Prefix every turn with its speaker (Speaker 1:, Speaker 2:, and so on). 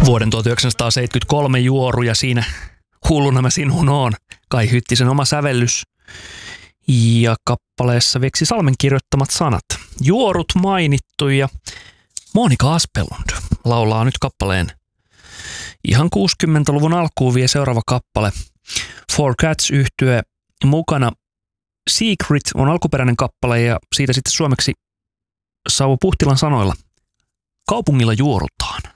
Speaker 1: Vuoden 1973 juoru ja siinä Hulluna mä sinun oon. Kai Hyttisen oma sävellys. Ja kappaleessa Veksi Salmen kirjoittamat sanat. Juorut mainittu ja Monika Aspelund laulaa nyt kappaleen. Ihan 60-luvun alkuun vie seuraava kappale. Four Cats -yhtye mukana. Secret on alkuperäinen kappale ja siitä sitten suomeksi Sauvo Puhtilan sanoilla. Kaupungilla juorutaan.